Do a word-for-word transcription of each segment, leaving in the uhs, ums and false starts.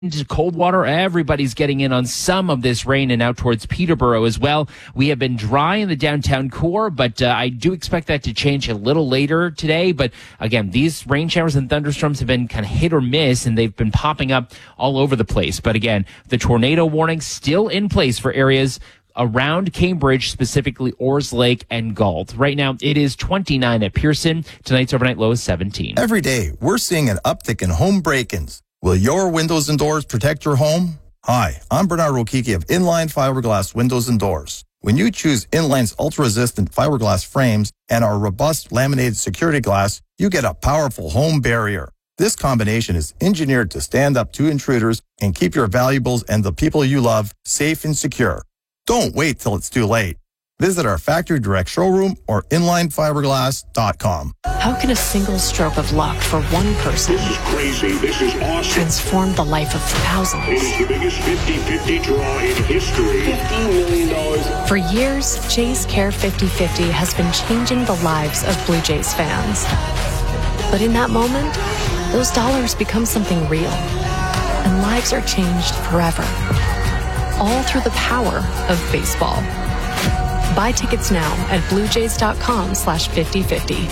into Coldwater. Everybody's getting in on some of this rain and out towards Peterborough as well. We have been dry in the downtown core, but uh, I do expect that to change a little later today. But again, these rain showers and thunderstorms have been kind of hit or miss, and they've been popping up all over the place. But again, the tornado warning still in place for areas around Cambridge, specifically Orrs Lake and Galt. Right now, it is twenty-nine at Pearson. Tonight's overnight low is seventeen. Every day, we're seeing an uptick in home break-ins. Will your windows and doors protect your home? Hi, I'm Bernard Rokiki of Inline Fiberglass Windows and Doors. When you choose Inline's ultra-resistant fiberglass frames and our robust laminated security glass, you get a powerful home barrier. This combination is engineered to stand up to intruders and keep your valuables and the people you love safe and secure. Don't wait till it's too late. Visit our factory direct showroom or inline fiberglass dot com. How can a single stroke of luck for one person This is crazy. This is awesome. transform the life of thousands? It is the biggest fifty-fifty draw in history. fifteen million dollars. For years, Jays Care fifty fifty has been changing the lives of Blue Jays fans. But in that moment, those dollars become something real, and lives are changed forever. All through the power of baseball. Buy tickets now at bluejays.com slash 5050.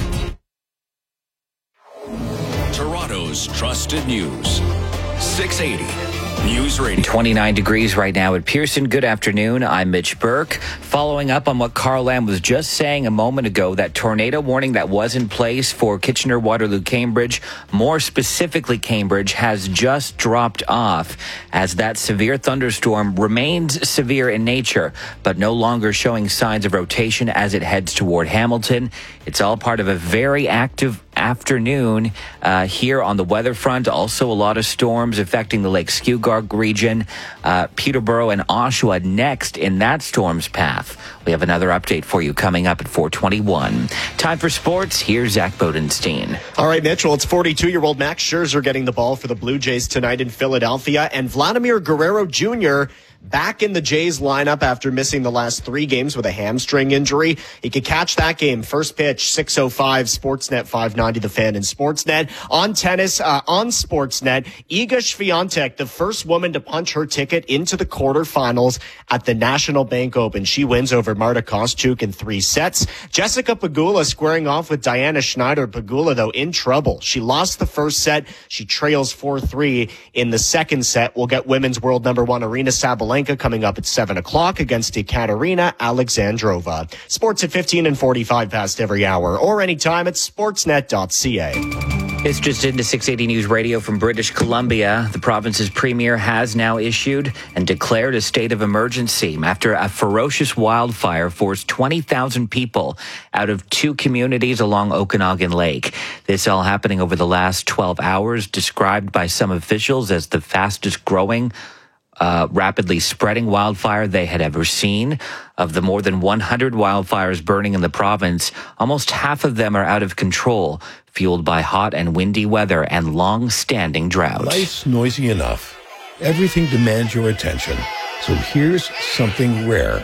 Toronto's trusted news. six eighty News Radio. twenty-nine degrees right now at Pearson. Good afternoon. I'm Mitch Burke. Following up on what Carl Lamb was just saying a moment ago, that tornado warning that was in place for Kitchener, Waterloo, Cambridge, more specifically Cambridge, has just dropped off as that severe thunderstorm remains severe in nature, but no longer showing signs of rotation as it heads toward Hamilton. It's all part of a very active afternoon uh, here on the weather front. Also, a lot of storms affecting the Lake Skugog region. Uh, Peterborough and Oshawa next in that storm's path. We have another update for you coming up at four twenty-one. Time for sports. Here's Zach Bodenstein. All right, Mitch. Well, it's forty-two-year-old Max Scherzer getting the ball for the Blue Jays tonight in Philadelphia, and Vladimir Guerrero Junior back in the Jays lineup after missing the last three games with a hamstring injury. He could catch that game. First pitch, six oh five, Sportsnet five ninety, The Fan and Sportsnet. On tennis, uh, on Sportsnet, Iga Swiatek, the first woman to punch her ticket into the quarterfinals at the National Bank Open. She wins over Marta Kostyuk in three sets. Jessica Pegula squaring off with Diana Schneider. Pegula, though, in trouble. She lost the first set. She trails four three in the second set. We'll get women's world number one Arina Sabalenka coming up at seven o'clock against Ekaterina Alexandrova. Sports at fifteen and forty-five past every hour, or anytime at sportsnet dot c a. It's just into six eighty News Radio from British Columbia. The province's premier has now issued and declared a state of emergency after a ferocious wildfire forced twenty thousand people out of two communities along Okanagan Lake. This all happening over the last twelve hours, described by some officials as the fastest growing Uh, rapidly spreading wildfire they had ever seen. Of the more than one hundred wildfires burning in the province, almost half of them are out of control, fueled by hot and windy weather and long-standing drought. Life's noisy enough. Everything demands your attention. So here's something rare.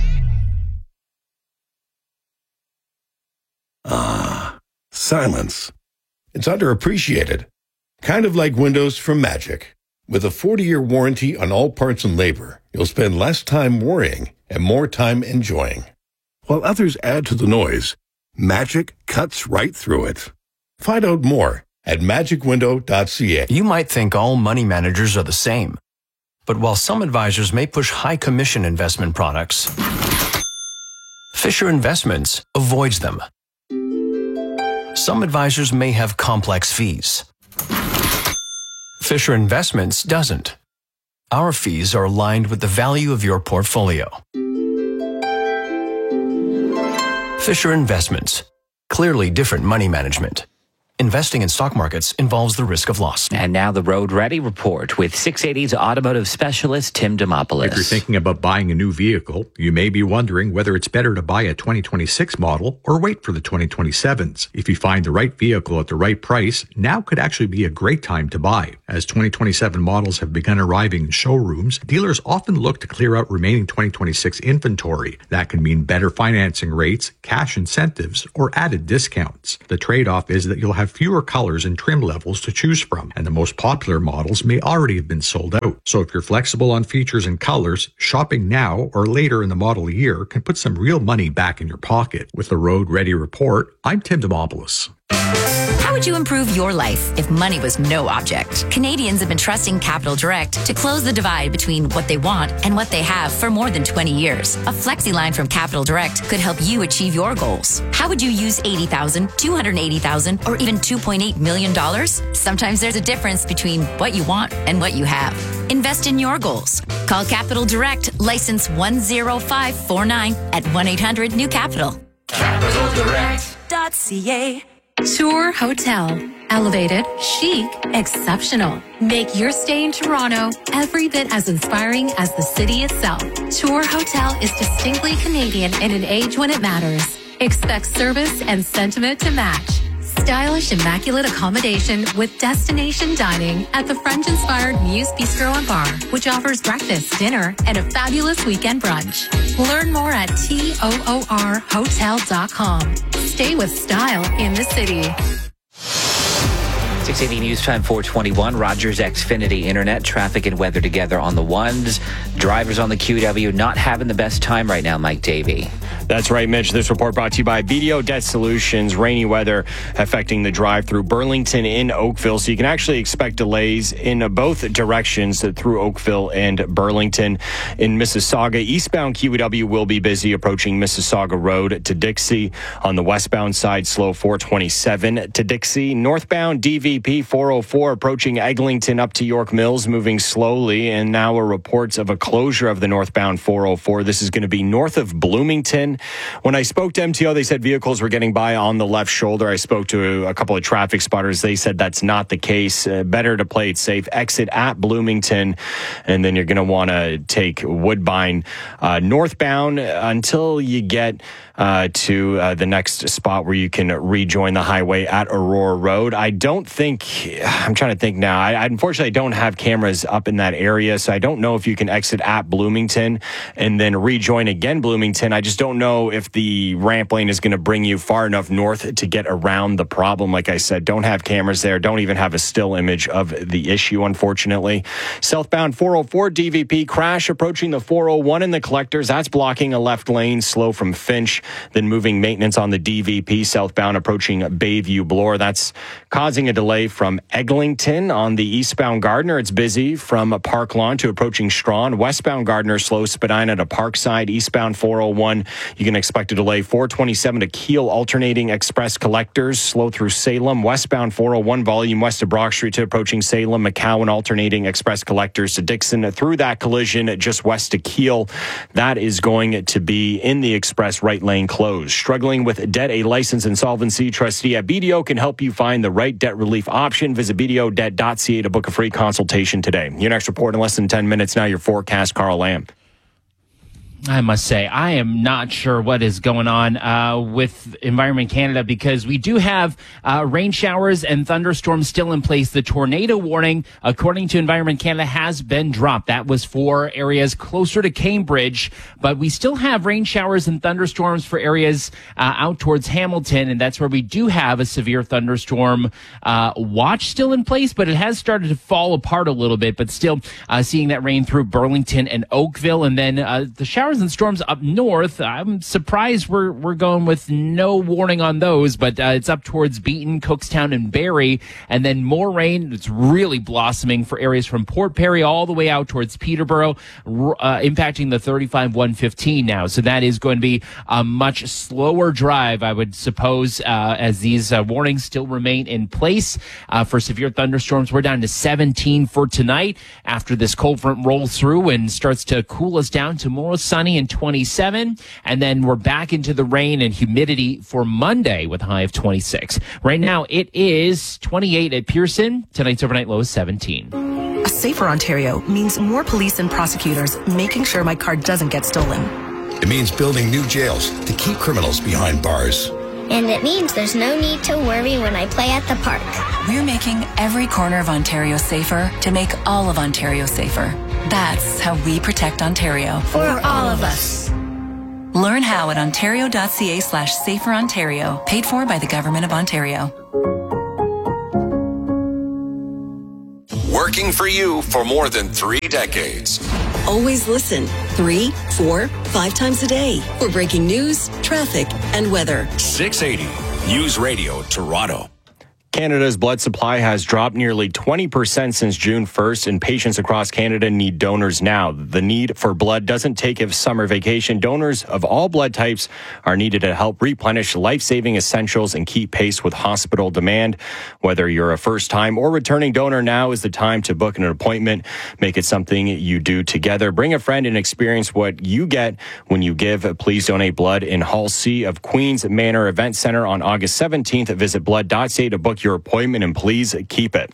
Ah, silence. It's underappreciated. Kind of like windows from Magic. With a forty-year warranty on all parts and labor, you'll spend less time worrying and more time enjoying. While others add to the noise, Magic cuts right through it. Find out more at magic window dot c a. You might think all money managers are the same. But while some advisors may push high commission investment products, Fisher Investments avoids them. Some advisors may have complex fees. Fisher Investments doesn't. Our fees are aligned with the value of your portfolio. Fisher Investments. Clearly different money management. Investing in stock markets involves the risk of loss. And now the Road Ready Report with six eighty's automotive specialist Tim Demopoulos. If you're thinking about buying a new vehicle, you may be wondering whether it's better to buy a twenty twenty-six model or wait for the twenty twenty-sevens. If you find the right vehicle at the right price, now could actually be a great time to buy. As twenty twenty-seven models have begun arriving in showrooms, dealers often look to clear out remaining twenty twenty-six inventory. That can mean better financing rates, cash incentives, or added discounts. The trade-off is that you'll have have fewer colors and trim levels to choose from, and the most popular models may already have been sold out. So if you're flexible on features and colors, shopping now or later in the model year can put some real money back in your pocket. With the Road Ready Report, I'm Tim Demopoulos. How would you improve your life if money was no object? Canadians have been trusting Capital Direct to close the divide between what they want and what they have for more than twenty years. A flexi line from Capital Direct could help you achieve your goals. How would you use eighty thousand dollars, two hundred eighty thousand dollars, or even two point eight million dollars? Sometimes there's a difference between what you want and what you have. Invest in your goals. Call Capital Direct, license one zero five four nine at one eight hundred new capital. capital direct dot c a. Tour Hotel. Elevated, chic, exceptional. Make your stay in Toronto every bit as inspiring as the city itself. Tour Hotel is distinctly Canadian in an age when it matters. Expect service and sentiment to match. Stylish, immaculate accommodation with destination dining at the French-inspired Muse Bistro and Bar, which offers breakfast, dinner, and a fabulous weekend brunch. Learn more at toor hotel dot com. Stay with style in the city. six eighty News Time four twenty-one. Rogers Xfinity Internet. Traffic and weather together on the ones. Drivers on the Q W not having the best time right now, Mike Davey. That's right, Mitch. This report brought to you by B D O Debt Solutions. Rainy weather affecting the drive through Burlington in Oakville. So you can actually expect delays in both directions through Oakville and Burlington. In Mississauga, eastbound Q W will be busy approaching Mississauga Road to Dixie. On the westbound side, slow four twenty-seven to Dixie. Northbound D V P four oh four approaching Eglinton up to York Mills, moving slowly. And now are reports of a closure of the northbound four oh four. This is going to be north of Bloomington. When I spoke to M T O, they said vehicles were getting by on the left shoulder. I spoke to a couple of traffic spotters. They said that's not the case. Uh, better to play it safe. Exit at Bloomington, and then you're going to want to take Woodbine uh, northbound until you get uh, to uh, the next spot where you can rejoin the highway at Aurora Road. I don't think, I'm trying to think now. I, I unfortunately don't have cameras up in that area, so I don't know if you can exit at Bloomington and then rejoin again Bloomington. I just don't know if the ramp lane is going to bring you far enough north to get around the problem. Like I said, don't have cameras there. Don't even have a still image of the issue, unfortunately. Southbound four oh four D V P crash approaching the four oh one in the collectors. That's blocking a left lane, slow from Finch. Then moving maintenance on the D V P southbound approaching Bayview Bloor. That's causing a delay from Eglinton. On the eastbound Gardner, it's busy from Park Lawn to approaching Strawn. Westbound Gardner, slow Spadina to Parkside. Eastbound four oh one, you can expect a delay four twenty-seven to Kiel alternating express collectors, slow through Salem. Westbound four oh one volume west of Brock Street to approaching Salem. McCowan alternating express collectors to Dixon. Through that collision just west of Kiel, that is going to be in the express right lane closed. Struggling with debt, a licensed insolvency trustee at B D O can help you find the right debt relief option. Visit b d o debt dot c a to book a free consultation today. Your next report in less than ten minutes. Now your forecast, Carl Lamb. I must say, I am not sure what is going on uh, with Environment Canada, because we do have uh, rain showers and thunderstorms still in place. The tornado warning, according to Environment Canada, has been dropped. That was for areas closer to Cambridge, but we still have rain showers and thunderstorms for areas uh, out towards Hamilton, and that's where we do have a severe thunderstorm uh, watch still in place, but it has started to fall apart a little bit, but still uh, seeing that rain through Burlington and Oakville, and then uh, the showers and storms up north. I'm surprised we're we're going with no warning on those, but uh, it's up towards Beaton, Cookstown, and Barrie, and then more rain. It's really blossoming for areas from Port Perry all the way out towards Peterborough, uh, impacting the thirty-five one fifteen now. So that is going to be a much slower drive, I would suppose, uh, as these uh, warnings still remain in place uh, for severe thunderstorms. We're down to seventeen for tonight after this cold front rolls through and starts to cool us down. Tomorrow, sunny and twenty-seven, and then we're back into the rain and humidity for Monday with a high of twenty-six. Right now it is twenty-eight at Pearson. Tonight's overnight low is seventeen. A safer Ontario means more police and prosecutors making sure my car doesn't get stolen. It means building new jails to keep criminals behind bars. And it means there's no need to worry when I play at the park. We're making every corner of Ontario safer to make all of Ontario safer. That's how we protect Ontario. For all of us. Learn how at ontario dot c a slash safer Ontario. Paid for by the Government of Ontario. working for you for more than three decades. Always listen three, four, five times a day for breaking news, traffic, and weather. six eighty News Radio Toronto. Canada's blood supply has dropped nearly twenty percent since June first, and patients across Canada need donors now. The need for blood doesn't take a summer vacation. Donors of all blood types are needed to help replenish life-saving essentials and keep pace with hospital demand. Whether you're a first-time or returning donor, now is the time to book an appointment. Make it something you do together. Bring a friend and experience what you get when you give. Please donate blood in Hall C of Queen's Manor Event Center on August seventeenth. Visit blood dot c a to book your appointment, and please keep it.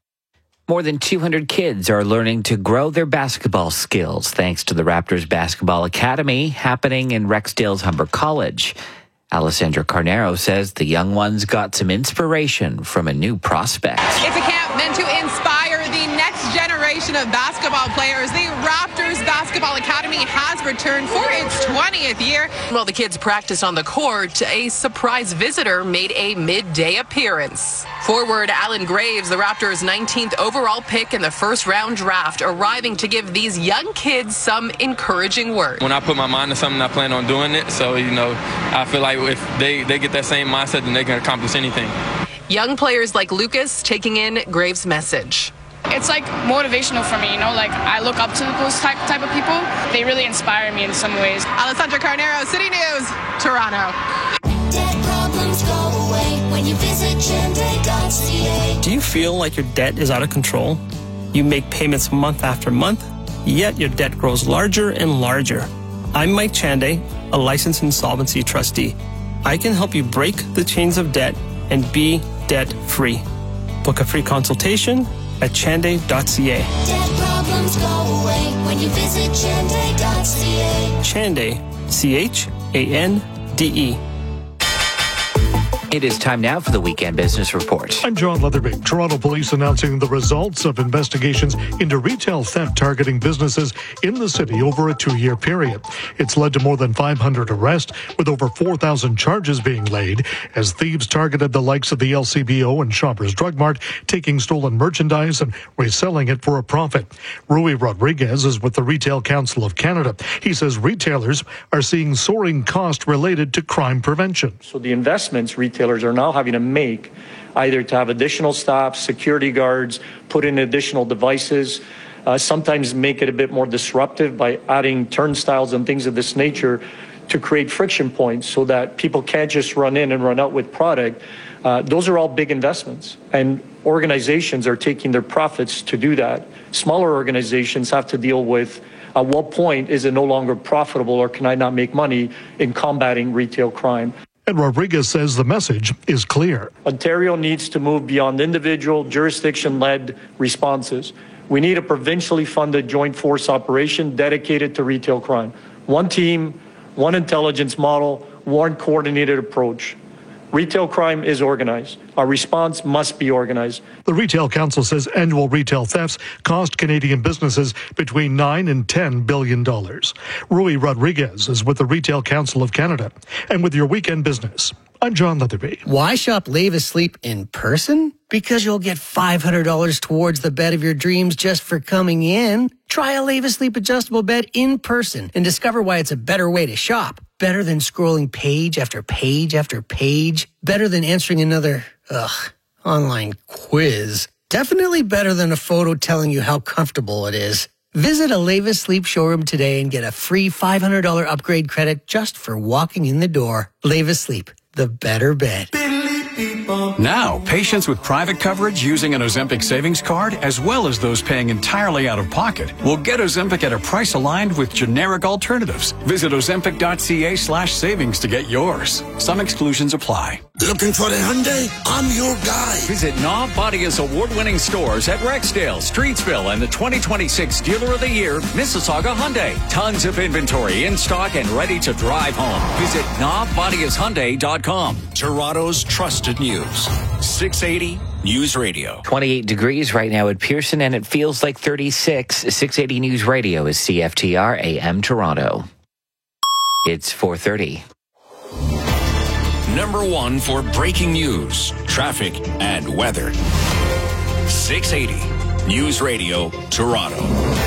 More than two hundred kids are learning to grow their basketball skills thanks to the Raptors Basketball Academy happening in Rexdale's Humber College. Alessandra Carnero says the young ones got some inspiration from a new prospect. It's a camp meant to inspire the next generation of basketball players. The Raptors Basketball Academy has returned for its twentieth year. While the kids practiced on the court, a surprise visitor made a midday appearance. Forward Alan Graves, the Raptors' nineteenth overall pick in the first round draft, arriving to give these young kids some encouraging words. When I put my mind to something, I plan on doing it. So, you know, I feel like if they, they get that same mindset, then they can accomplish anything. Young players like Lucas taking in Graves' message. It's like motivational for me, you know, like I look up to those type, type of people. They really inspire me in some ways. Alessandra Carnero, City News, Toronto. Debt problems go away when you visit Chende dot c a. Do you feel like your debt is out of control? You make payments month after month, yet your debt grows larger and larger. I'm Mike Chande, a licensed insolvency trustee. I can help you break the chains of debt and be debt-free. Book a free consultation at Chande dot c a. Debt problems go away when you visit Chende dot c a. Chande, C H A N D E. It is time now for the Weekend Business Report. I'm John Leatherby. Toronto Police announcing the results of investigations into retail theft targeting businesses in the city over a two-year period. It's led to more than five hundred arrests, with over four thousand charges being laid as thieves targeted the likes of the L C B O and Shoppers Drug Mart, taking stolen merchandise and reselling it for a profit. Rui Rodriguez is with the Retail Council of Canada. He says retailers are seeing soaring costs related to crime prevention. So the investments retailers are now having to make, either to have additional staff, security guards, put in additional devices, uh, sometimes make it a bit more disruptive by adding turnstiles and things of this nature to create friction points so that people can't just run in and run out with product. Uh, those are all big investments, and organizations are taking their profits to do that. Smaller organizations have to deal with at what point is it no longer profitable, or can I not make money in combating retail crime? And Rodriguez says the message is clear. Ontario needs to move beyond individual, jurisdiction-led responses. We need a provincially funded joint force operation dedicated to retail crime. One team, one intelligence model, one coordinated approach. Retail crime is organized. Our response must be organized. The Retail Council says annual retail thefts cost Canadian businesses between nine and ten billion dollars. Rui Rodriguez is with the Retail Council of Canada. And with your Weekend Business, I'm John Leatherby. Why shop Leva Sleep in person? Because you'll get five hundred dollars towards the bed of your dreams just for coming in. Try a Leva Sleep adjustable bed in person and discover why it's a better way to shop. Better than scrolling page after page after page. Better than answering another, ugh, online quiz. Definitely better than a photo telling you how comfortable it is. Visit a Leva Sleep showroom today and get a free five hundred dollars upgrade credit just for walking in the door. Leva Sleep, the better bed. Now, patients with private coverage using an Ozempic savings card, as well as those paying entirely out of pocket, will get Ozempic at a price aligned with generic alternatives. Visit Ozempic dot c a slash savings to get yours. Some exclusions apply. Looking for a Hyundai? I'm your guy. Visit Knob Bodia's award-winning stores at Rexdale, Streetsville, and the twenty twenty-six Dealer of the Year, Mississauga Hyundai. Tons of inventory in stock and ready to drive home. Visit knob bodias hyundai dot com. Toronto's trusted news. six eighty News Radio. twenty-eight degrees right now at Pearson, and it feels like thirty-six. six eighty News Radio is C F T R A M Toronto. It's four thirty. Number one for breaking news, traffic, and weather. six eighty News Radio Toronto.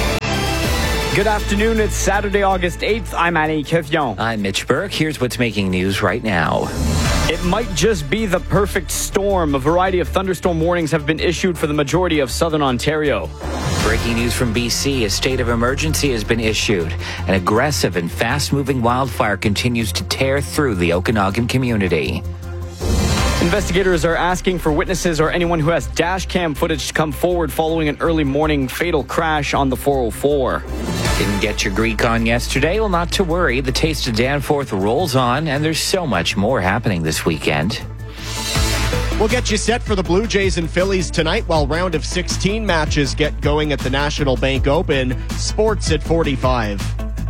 Good afternoon. It's Saturday, August eighth. I'm Annie Kevion. I'm Mitch Burke. Here's what's making news right now. It might just be the perfect storm. A variety of thunderstorm warnings have been issued for the majority of southern Ontario. Breaking news from B C. A state of emergency has been issued. An aggressive and fast-moving wildfire continues to tear through the Okanagan community. Investigators are asking for witnesses or anyone who has dash cam footage to come forward following an early morning fatal crash on the four oh four. Didn't get your Greek on yesterday? Well, not to worry. The Taste of Danforth rolls on, and there's so much more happening this weekend. We'll get you set for the Blue Jays and Phillies tonight while round of sixteen matches get going at the National Bank Open. Sports at forty-five.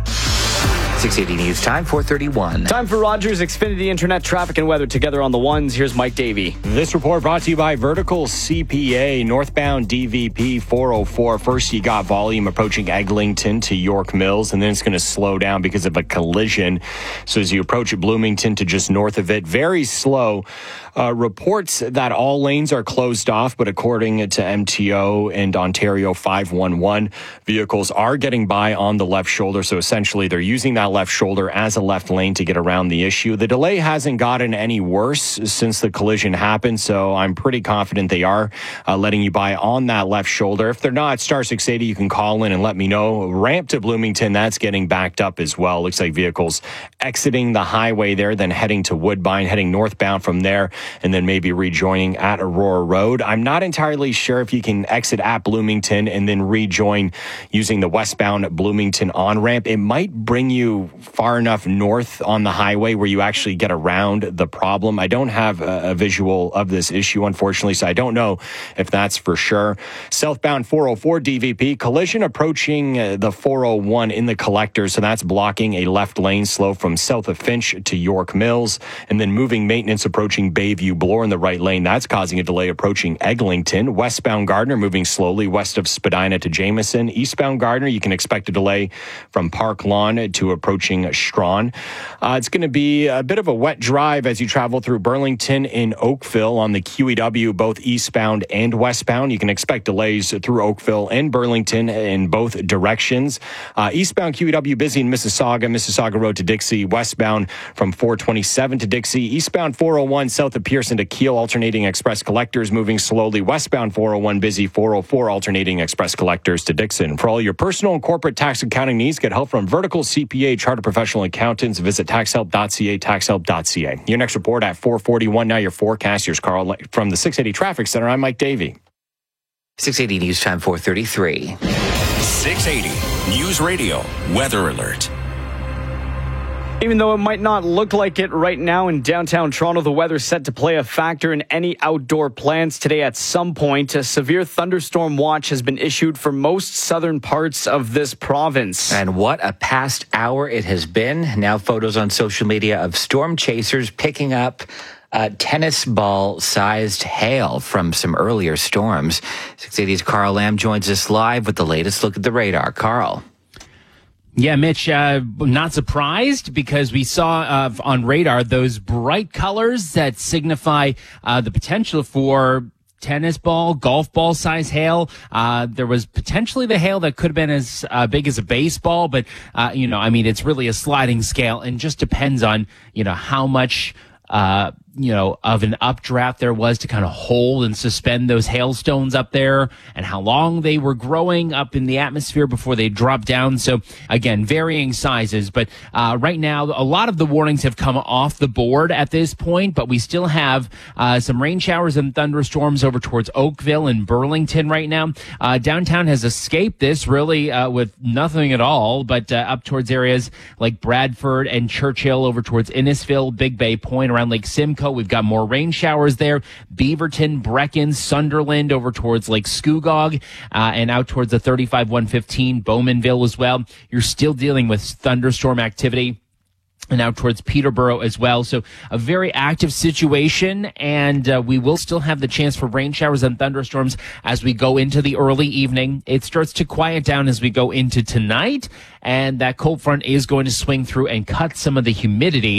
six eighty News Time, four thirty-one. Time for Rogers Xfinity Internet traffic and weather together on the ones. Here's Mike Davey. This report brought to you by Vertical C P A, northbound D V P four oh four. First, you got volume approaching Eglinton to York Mills, and then it's going to slow down because of a collision. So as you approach Bloomington to just north of it, very slow. Uh, reports that all lanes are closed off, but according to M T O and Ontario five one one, vehicles are getting by on the left shoulder. So essentially, they're using that left shoulder as a left lane to get around the issue. The delay hasn't gotten any worse since the collision happened, so I'm pretty confident they are uh, letting you by on that left shoulder. If they're not, star six eighty, you can call in and let me know. Ramp to Bloomington, that's getting backed up as well. Looks like vehicles exiting the highway there, then heading to Woodbine, heading northbound from there, and then maybe rejoining at Aurora Road. I'm not entirely sure if you can exit at Bloomington and then rejoin using the westbound Bloomington on-ramp. It might bring you far enough north on the highway where you actually get around the problem. I don't have a, a visual of this issue, unfortunately, so I don't know if that's for sure. Southbound four oh four D V P, collision approaching uh, the four oh one in the collector, so that's blocking a left lane slow from south of Finch to York Mills, and then moving maintenance approaching Bayview Bloor in the right lane. That's causing a delay approaching Eglinton. Westbound Gardner moving slowly west of Spadina to Jameson. Eastbound Gardner, you can expect a delay from Park Lawn to approaching Strawn. Uh, it's going to be a bit of a wet drive as you travel through Burlington and Oakville on the Q E W, both eastbound and westbound. You can expect delays through Oakville and Burlington in both directions. Uh, eastbound Q E W busy in Mississauga, Mississauga Road to Dixie. Westbound from four twenty-seven to Dixie. Eastbound four oh one south of Pearson to Kiel, alternating express collectors moving slowly. Westbound four oh one busy, four oh four alternating express collectors to Dixon. For all your personal and corporate tax accounting needs, get help from Vertical C P A Chartered Professional Accountants. Visit tax help dot c a, tax help dot c a. Your next report at four forty-one. Now your forecast. Here's Carl from the six eighty Traffic Center. I'm Mike Davey. six eighty News Time, four thirty-three. six eighty News Radio Weather Alert. Even though it might not look like it right now in downtown Toronto, the weather's set to play a factor in any outdoor plans today at some point. A severe thunderstorm watch has been issued for most southern parts of this province. And what a past hour it has been. Now photos on social media of storm chasers picking up Uh, tennis ball-sized hail from some earlier storms. six eighty's Carl Lamb joins us live with the latest look at the radar. Carl. Yeah, Mitch, uh, not surprised because we saw uh, on radar those bright colors that signify uh, the potential for tennis ball, golf ball size hail. Uh, there was potentially the hail that could have been as uh, big as a baseball, but, uh, you know, I mean, it's really a sliding scale and just depends on, you know, how much Uh, you know, of an updraft there was to kind of hold and suspend those hailstones up there and how long they were growing up in the atmosphere before they dropped down. So again, varying sizes, but uh, right now a lot of the warnings have come off the board at this point, but we still have uh, some rain showers and thunderstorms over towards Oakville and Burlington right now. Uh, downtown has escaped this really uh, with nothing at all, but uh, up towards areas like Bradford and Churchill over towards Innisfil, Big Bay Point around Lake Simcoe. We've got more rain showers there. Beaverton, Brecken, Sunderland over towards Lake Scugog, uh, and out towards the thirty-five one fifteen, Bowmanville as well. You're still dealing with thunderstorm activity. And out towards Peterborough as well. So a very active situation, and uh, we will still have the chance for rain showers and thunderstorms as we go into the early evening. It starts to quiet down as we go into tonight, and that cold front is going to swing through and cut some of the humidity.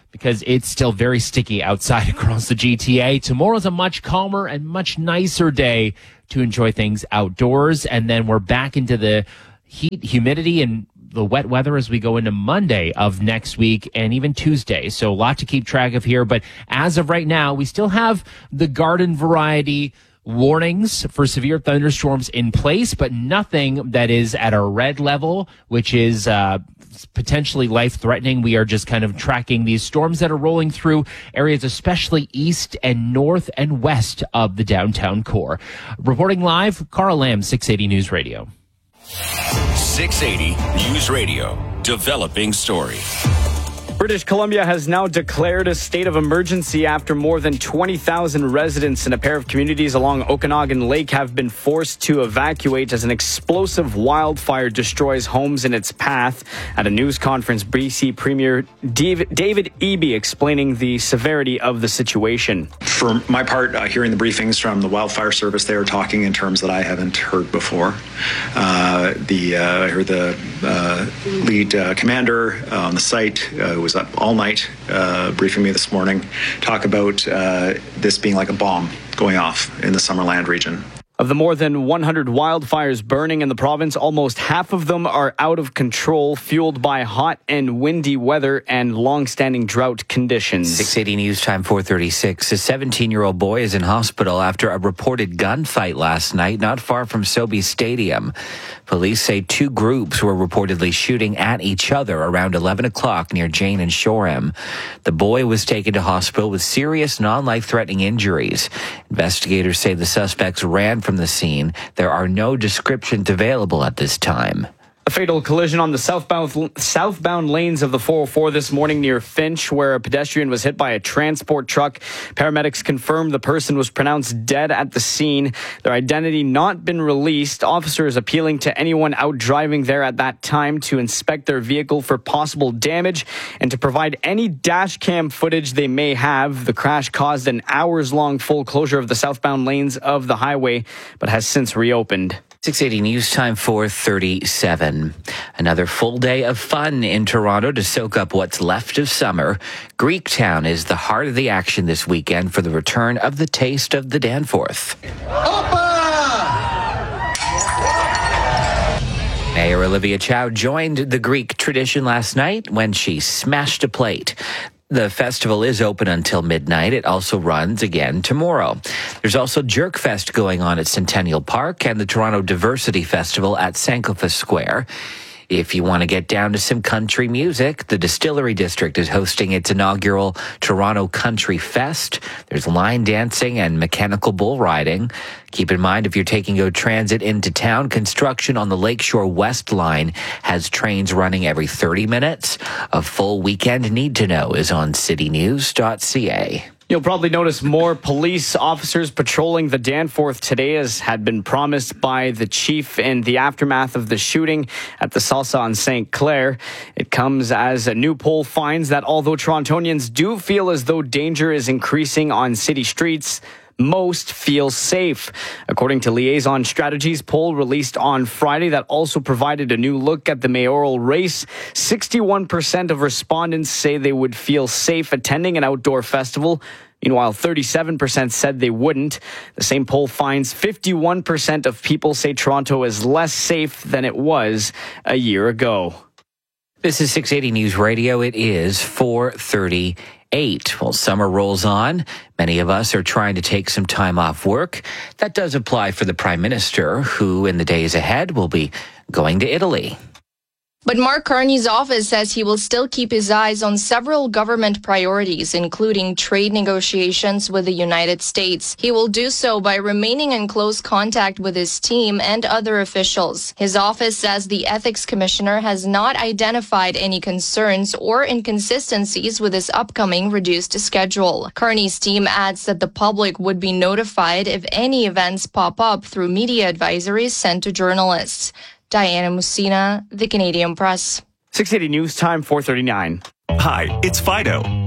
because it's still very sticky outside across the G T A. Tomorrow's a much calmer and much nicer day to enjoy things outdoors. And then we're back into the heat, humidity, and the wet weather as we go into Monday of next week and even Tuesday. So a lot to keep track of here. But as of right now, we still have the garden variety warnings for severe thunderstorms in place, but nothing that is at a red level, which is uh, potentially life-threatening. We are just kind of tracking these storms that are rolling through areas, especially east and north and west of the downtown core. Reporting live, Carl Lamb, six eighty News Radio. six eighty News Radio, developing story. British Columbia has now declared a state of emergency after more than twenty thousand residents in a pair of communities along Okanagan Lake have been forced to evacuate as an explosive wildfire destroys homes in its path. At a news conference, B C Premier David Eby explaining the severity of the situation. For my part, uh, hearing the briefings from the wildfire service, they are talking in terms that I haven't heard before. Uh, the uh, I heard the uh, lead uh, commander uh, on the site uh, who was up all night uh, briefing me this morning, talk about uh, this being like a bomb going off in the Summerland region. Of the more than one hundred wildfires burning in the province, almost half of them are out of control, fueled by hot and windy weather and long-standing drought conditions. six eighty News Time, four thirty-six. A seventeen-year-old boy is in hospital after a reported gunfight last night not far from Sobeys Stadium. Police say two groups were reportedly shooting at each other around eleven o'clock near Jane and Shoreham. The boy was taken to hospital with serious non-life-threatening injuries. Investigators say the suspects ran from the scene. There are no descriptions available at this time. A fatal collision on the southbound southbound lanes of the four oh four this morning near Finch, where a pedestrian was hit by a transport truck. Paramedics confirmed the person was pronounced dead at the scene. Their identity not been released. Officers appealing to anyone out driving there at that time to inspect their vehicle for possible damage and to provide any dash cam footage they may have. The crash caused an hours-long full closure of the southbound lanes of the highway, but has since reopened. six eighty News Time, four thirty-seven. Another full day of fun in Toronto to soak up what's left of summer. Greektown is the heart of the action this weekend for the return of the Taste of the Danforth. Mayor Olivia Chow joined the Greek tradition last night when she smashed a plate. The festival is open until midnight. It also runs again tomorrow. There's also Jerk Fest going on at Centennial Park and the Toronto Diversity Festival at Sankofa Square. If you want to get down to some country music, the Distillery District is hosting its inaugural Toronto Country Fest. There's line dancing and mechanical bull riding. Keep in mind, if you're taking GO Transit into town, construction on the Lakeshore West Line has trains running every thirty minutes. A full weekend need to know is on city news dot c a. You'll probably notice more police officers patrolling the Danforth today, as had been promised by the chief in the aftermath of the shooting at the Salsa on Saint Clair. It comes as a new poll finds that although Torontonians do feel as though danger is increasing on city streets, most feel safe. According to Liaison Strategies poll released on Friday that also provided a new look at the mayoral race, sixty-one percent of respondents say they would feel safe attending an outdoor festival. Meanwhile, thirty-seven percent said they wouldn't. The same poll finds fifty-one percent of people say Toronto is less safe than it was a year ago. This is six eighty News Radio. It is four thirty-eight. Well, summer rolls on. Many of us are trying to take some time off work. That does apply for the Prime Minister, who in the days ahead will be going to Italy. But Mark Carney's office says he will still keep his eyes on several government priorities, including trade negotiations with the United States. He will do so by remaining in close contact with his team and other officials. His office says the Ethics Commissioner has not identified any concerns or inconsistencies with his upcoming reduced schedule. Carney's team adds that the public would be notified if any events pop up through media advisories sent to journalists. Diana Musina, The Canadian Press. six eighty News Time, four thirty-nine. Hi, it's Fido.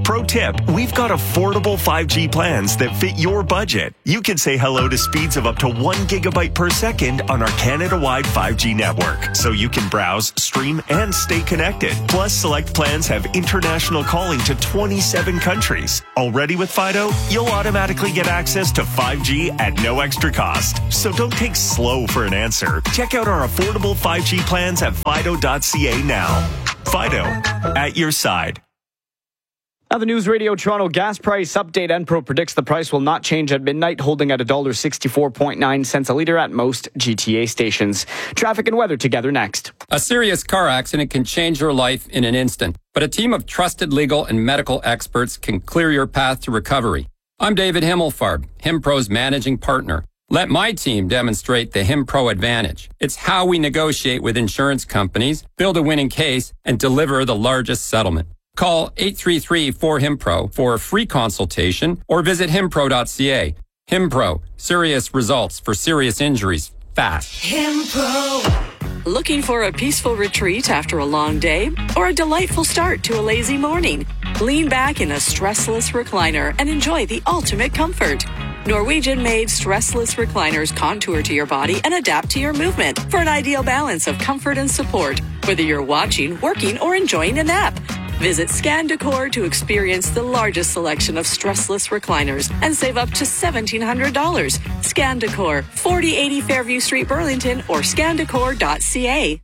Pro tip, we've got affordable five G plans that fit your budget. You can say hello to speeds of up to one gigabyte per second on our Canada-wide five G network, so you can browse, stream, and stay connected. Plus, select plans have international calling to twenty-seven countries. Already with Fido, you'll automatically get access to five G at no extra cost. So don't take slow for an answer. Check out our affordable five G plans at fido dot c a now. Fido, at your side. Now the News Radio Toronto gas price update. Enpro predicts the price will not change at midnight, holding at one dollar sixty-four point nine cents a litre at most G T A stations. Traffic and weather together next. A serious car accident can change your life in an instant, but a team of trusted legal and medical experts can clear your path to recovery. I'm David Himmelfarb, Himpro's managing partner. Let my team demonstrate the Himpro advantage. It's how we negotiate with insurance companies, build a winning case, and deliver the largest settlement. Call eight three three, four, H I M P R O for a free consultation or visit himpro dot c a. Himpro, serious results for serious injuries, fast. Himpro. Looking for a peaceful retreat after a long day or a delightful start to a lazy morning? Lean back in a stressless recliner and enjoy the ultimate comfort. Norwegian-made stressless recliners contour to your body and adapt to your movement for an ideal balance of comfort and support, whether you're watching, working, or enjoying a nap. Visit Scan Decor to experience the largest selection of stressless recliners and save up to seventeen hundred dollars. Scan Decor, forty eighty Fairview Street, Burlington, or scan decor dot c a.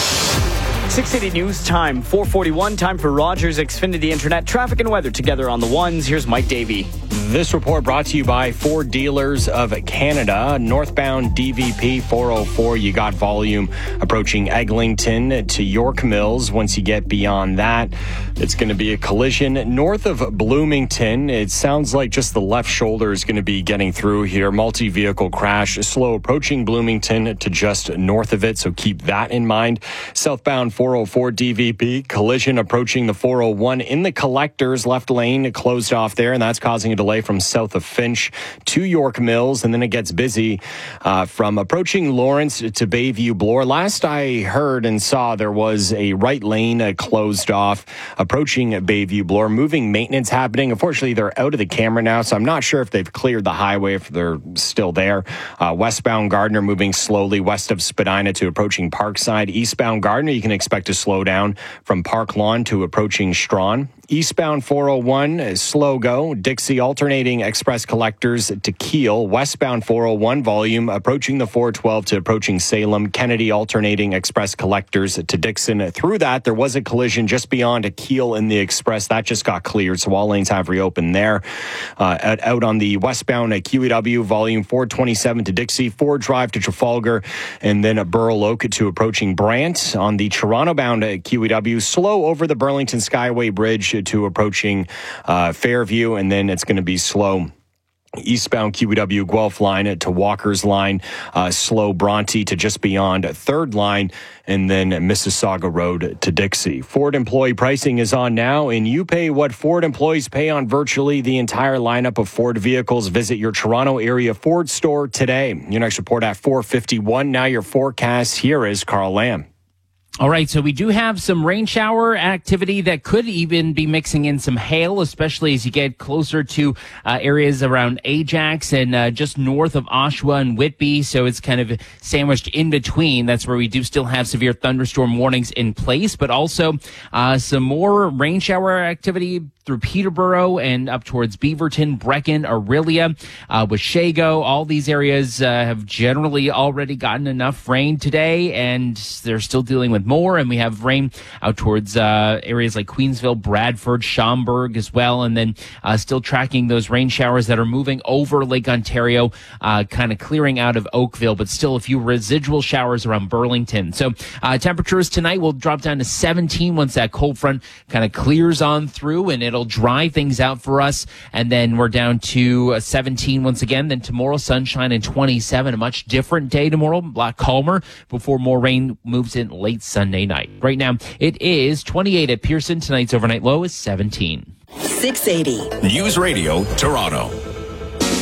six eighty News Time, four forty-one. Time for Rogers Xfinity Internet. Traffic and weather together on the ones. Here's Mike Davey. This report brought to you by Ford Dealers of Canada. Northbound D V P four oh four, you got volume approaching Eglinton to York Mills. Once you get beyond that, it's going to be a collision north of Bloomington. It sounds like just the left shoulder is going to be getting through here. Multi-vehicle crash, slow approaching Bloomington to just north of it, so keep that in mind. Southbound four oh four D V P, collision approaching the four oh one in the collectors. Left lane closed off there, and that's causing a delay from south of Finch to York Mills, and then it gets busy uh, from approaching Lawrence to Bayview Bloor. Last I heard and saw, there was a right lane uh, closed off approaching Bayview Bloor. Moving maintenance happening. Unfortunately, they're out of the camera now, so I'm not sure if they've cleared the highway, if they're still there. Uh, westbound Gardner moving slowly west of Spadina to approaching Parkside. Eastbound Gardner, you can expect to slow down from Park Lawn to approaching Strawn. Eastbound four oh one is slow go. Dixie alternating express collectors to Kiel. Westbound four oh one volume approaching the four twelve to approaching Salem. Kennedy alternating express collectors to Dixon. Through that, there was a collision just beyond a Kiel in the express. That just got cleared, so all lanes have reopened there. Uh, out, out on the westbound uh, Q E W volume four twenty-seven to Dixie. Ford Drive to Trafalgar, and then at Burl Oak to approaching Brant. On the Toronto-bound uh, Q E W, slow over the Burlington Skyway Bridge to approaching uh, Fairview, and then it's going to be slow eastbound Q E W Guelph line to Walker's line, uh, slow Bronte to just beyond third line, and then Mississauga Road to Dixie. Ford employee pricing is on now, and you pay what Ford employees pay on virtually the entire lineup of Ford vehicles. Visit your Toronto area Ford store today. Your next report at four fifty-one. Now your forecast. Here is Carl Lamb. All right, so we do have some rain shower activity that could even be mixing in some hail, especially as you get closer to uh, areas around Ajax and uh, just north of Oshawa and Whitby. So it's kind of sandwiched in between. That's where we do still have severe thunderstorm warnings in place, but also uh, some more rain shower activity through Peterborough and up towards Beaverton, Brecon, Aurelia, uh, Washago. All these areas uh, have generally already gotten enough rain today, and they're still dealing with more. And we have rain out towards uh, areas like Queensville, Bradford, Schaumburg as well, and then uh, still tracking those rain showers that are moving over Lake Ontario, uh, kind of clearing out of Oakville, but still a few residual showers around Burlington. So uh, temperatures tonight will drop down to seventeen once that cold front kind of clears on through, and it'll dry things out for us. And then we're down to seventeen once again. Then tomorrow, sunshine and twenty-seven. A much different day tomorrow, a lot calmer before more rain moves in late Sunday night. Right now, it is twenty-eight at Pearson. Tonight's overnight low is seventeen. six eighty News Radio Toronto.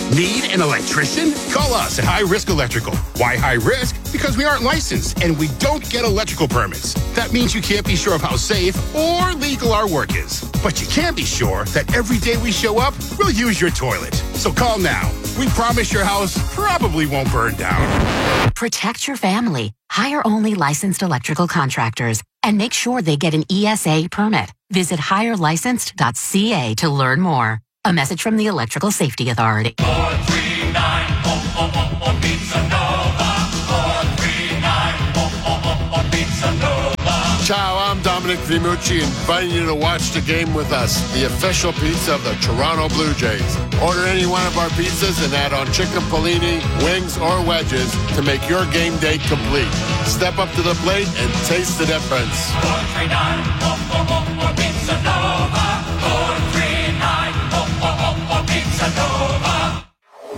Need an electrician? Call us at High Risk Electrical. Why high risk? Because we aren't licensed and we don't get electrical permits. That means you can't be sure of how safe or legal our work is. But you can be sure that every day we show up, we'll use your toilet. So call now. We promise your house probably won't burn down. Protect your family. Hire only licensed electrical contractors and make sure they get an E S A permit. Visit hire licensed dot c a to learn more. A message from the Electrical Safety Authority. four three nine, oh, oh, oh, oh, Pizza Nova. four three nine, oh, oh, oh, oh, Pizza Nova. Ciao, I'm Dominic Vimucci, inviting you to watch the game with us, the official pizza of the Toronto Blue Jays. Order any one of our pizzas and add on chicken panini, wings, or wedges to make your game day complete. Step up to the plate and taste the difference. four three nine, oh, oh, oh, oh, Pizza Nova. four three nine, oh, oh, oh, oh, Pizza Nova.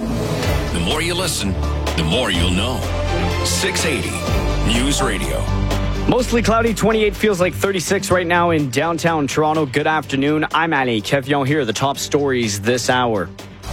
The more you listen, the more you'll know. six eighty News Radio. Mostly cloudy, twenty-eight, feels like thirty-six right now in downtown Toronto. Good afternoon. I'm Ali Kevion. Here are the top stories this hour.